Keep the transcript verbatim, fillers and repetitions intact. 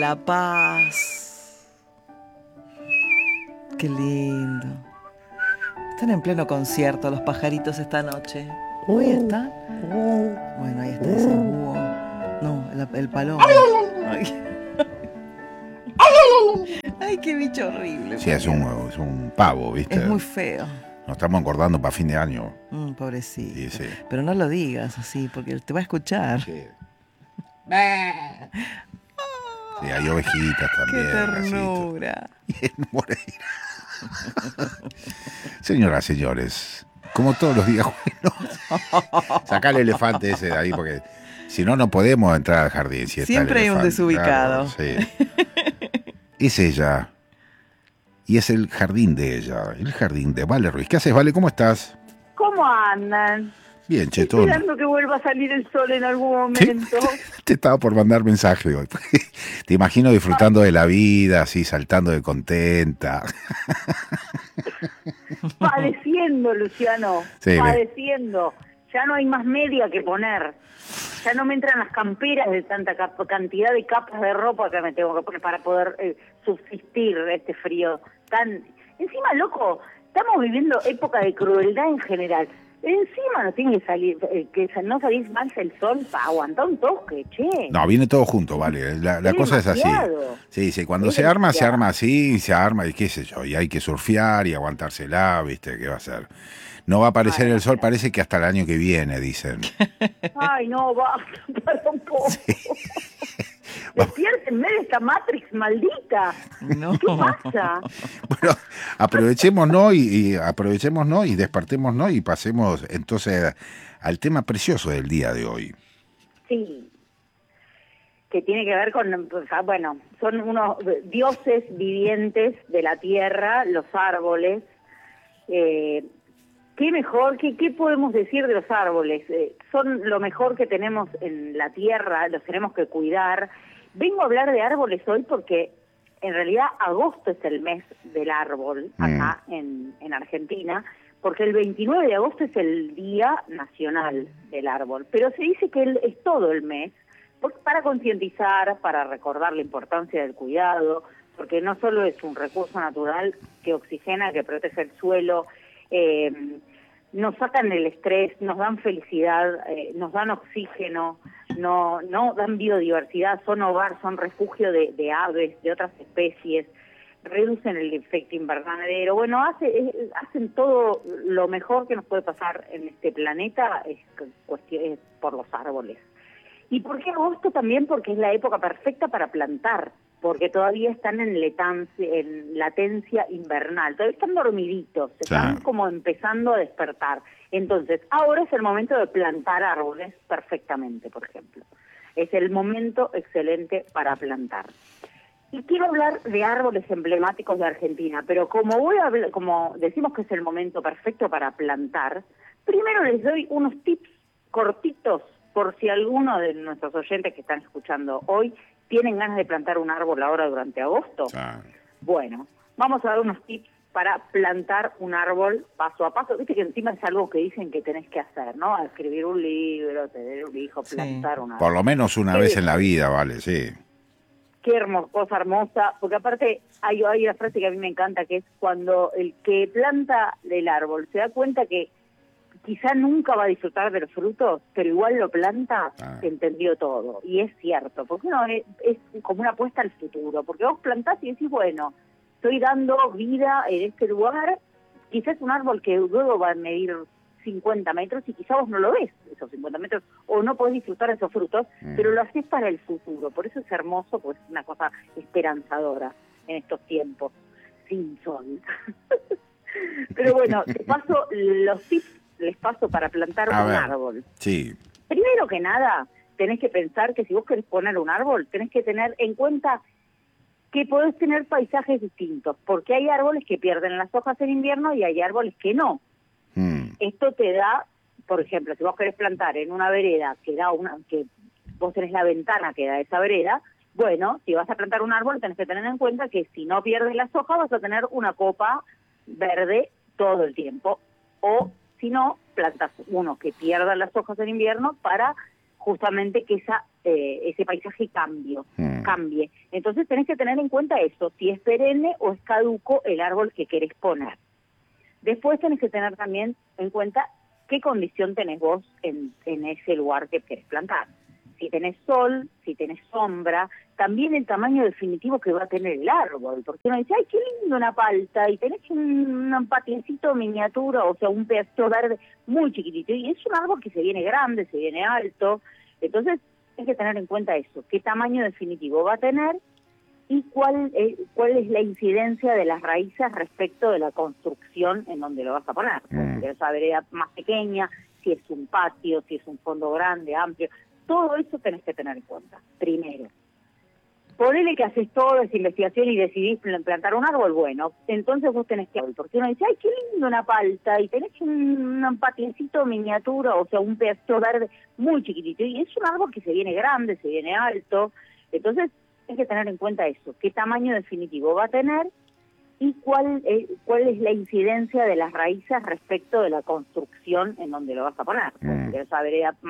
la paz. Qué lindo. Están en pleno concierto los pajaritos esta noche. Ahí está. Bueno, ahí está ese búho. No, el, el palomo. Ay. Ay, qué bicho horrible. Sí, es un, es un pavo, ¿viste? Es muy feo. Nos estamos engordando para fin de año. Mm, pobrecito. Sí, sí. Pero no lo digas así, porque te va a escuchar. Sí. Sí, hay ovejitas también. Qué ternura. Bien, Moreira. Señoras, señores, como todos los días, bueno, sacar el elefante ese de ahí, porque si no, no podemos entrar al jardín. Si Siempre hay un desubicado. Claro, sí. Es ella. Y es el jardín de ella, el jardín de Vale Ruiz. ¿Qué haces, Vale? ¿Cómo estás? ¿Cómo andan? Bien, Chetón. Esperando que vuelva a salir el sol en algún momento. Te, te estaba por mandar mensaje hoy. Te imagino disfrutando de la vida, así, saltando de contenta. Padeciendo, Luciano. Sí, padeciendo. Ya no hay más media que poner. Ya no me entran las camperas de tanta cap- cantidad de capas de ropa que me tengo que poner para poder eh, subsistir este frío tan... Encima, loco, estamos viviendo época de crueldad en general. Encima no tiene que salir, eh, que no salís más el sol para aguantar un toque, che. No, viene todo junto, Vale. La, la Es cosa es así. demasiado. Sí, sí, cuando Es se arma, se demasiado. arma así, se arma y qué sé yo, y hay que surfear y aguantársela, ¿viste? ¿Qué va a ser? No va a aparecer Ay, el sol, claro. parece que hasta el año que viene, dicen. Ay, no, basta, para un poco. Despiértenme de esta Matrix maldita. No. ¿Qué pasa? Bueno, aprovechémonos y, y aprovechémonos y despertémonos y pasemos entonces al tema precioso del día de hoy. Sí. Que tiene que ver con, o sea, bueno, son unos dioses vivientes de la tierra, los árboles. Eh, ¿Qué mejor, qué, qué podemos decir de los árboles? Eh, son lo mejor que tenemos en la tierra, los tenemos que cuidar. Vengo a hablar de árboles hoy porque en realidad agosto es el mes del árbol acá mm. en, en Argentina, porque el veintinueve de agosto es el Día Nacional del Árbol, pero se dice que el, es todo el mes para concientizar, para recordar la importancia del cuidado, porque no solo es un recurso natural que oxigena, que protege el suelo, eh, nos sacan el estrés, nos dan felicidad, eh, nos dan oxígeno, no, no dan biodiversidad, son hogar, son refugio de, de aves, de otras especies, reducen el efecto invernadero. Bueno, hace, eh, hacen todo lo mejor que nos puede pasar en este planeta es, cuestión, es por los árboles. ¿Y por qué agosto? También porque es la época perfecta para plantar, porque todavía están en, letancia, en latencia invernal, todavía están dormiditos, están sí. como empezando a despertar. Entonces, ahora es el momento de plantar árboles perfectamente, por ejemplo. Es el momento excelente para plantar. Y quiero hablar de árboles emblemáticos de Argentina, pero como voy a hablar, como decimos que es el momento perfecto para plantar, primero les doy unos tips cortitos por si alguno de nuestros oyentes que están escuchando hoy tienen ganas de plantar un árbol ahora durante agosto. Ah. Bueno, vamos a dar unos tips para plantar un árbol paso a paso. Viste que encima es algo que dicen que tenés que hacer, ¿no? Escribir un libro, tener un hijo, plantar sí. un árbol. Por lo menos una vez en la vida, vale, sí. Qué hermosa, cosa hermosa, porque aparte hay, hay una frase que a mí me encanta, que es cuando el que planta el árbol se da cuenta que quizá nunca va a disfrutar de los frutos, pero igual lo planta, ah. entendió todo. Y es cierto, porque uno es, es como una apuesta al futuro, porque vos plantás y decís, bueno, estoy dando vida en este lugar, quizás un árbol que luego va a medir cincuenta metros y quizá vos no lo ves, esos cincuenta metros, o no podés disfrutar de esos frutos, mm. pero lo haces para el futuro. Por eso es hermoso, pues es una cosa esperanzadora en estos tiempos, sin sol. Pero bueno, te paso los tips, les paso para plantar a un ver, árbol. Sí. Primero que nada, tenés que pensar que si vos querés poner un árbol, tenés que tener en cuenta que podés tener paisajes distintos, porque hay árboles que pierden las hojas en invierno y hay árboles que no. Mm. Esto te da, por ejemplo, si vos querés plantar en una vereda que da una, que vos tenés la ventana que da esa vereda, bueno, si vas a plantar un árbol tenés que tener en cuenta que si no pierdes las hojas vas a tener una copa verde todo el tiempo, o si no, plantas uno que pierda las hojas en invierno para justamente que esa eh, ese paisaje cambie, Mm. cambie. Entonces tenés que tener en cuenta eso, si es perenne o es caduco el árbol que querés poner. Después tenés que tener también en cuenta qué condición tenés vos en, en ese lugar que querés plantar. Si tenés sol, si tenés sombra, también el tamaño definitivo que va a tener el árbol, porque uno dice, ay, qué lindo una palta, y tenés un, un patincito miniatura, o sea, un pedacito verde muy chiquitito, y es un árbol que se viene grande, se viene alto, entonces hay que tener en cuenta eso, qué tamaño definitivo va a tener y cuál, eh, cuál es la incidencia de las raíces respecto de la construcción en donde lo vas a poner. Mm. Si querés una vereda más pequeña, si es un patio, si es un fondo grande, amplio, todo eso tenés que tener en cuenta, primero. Ponele que haces toda esa investigación y decidís plantar un árbol, bueno, entonces vos tenés que... Porque uno dice, ay, qué lindo una palta, y tenés un, un patincito miniatura, o sea, un pedacito verde muy chiquitito, y es un árbol que se viene grande, se viene alto, entonces hay que tener en cuenta eso, qué tamaño definitivo va a tener y cuál, eh, cuál es la incidencia de las raíces respecto de la construcción en donde lo vas a poner. Mm. Si querés una vereda